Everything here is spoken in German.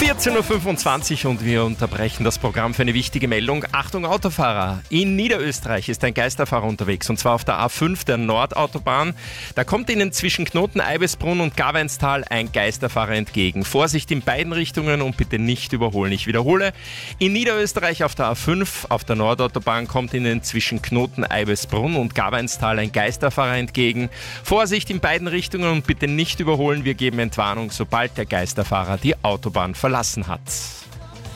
14.25 Uhr und wir unterbrechen das Programm für eine wichtige Meldung. Achtung Autofahrer, in Niederösterreich ist ein Geisterfahrer unterwegs und zwar auf der A5 der Nordautobahn. Da kommt Ihnen zwischen Knoten Eibesbrunn und Gaveinstal ein Geisterfahrer entgegen. Vorsicht in beiden Richtungen und bitte nicht überholen. Ich wiederhole, in Niederösterreich auf der A5 auf der Nordautobahn kommt Ihnen zwischen Knoten Eibesbrunn und Gaveinstal ein Geisterfahrer entgegen. Vorsicht in beiden Richtungen und bitte nicht überholen. Wir geben Entwarnung, sobald der Geisterfahrer die Autobahn verlassen hat.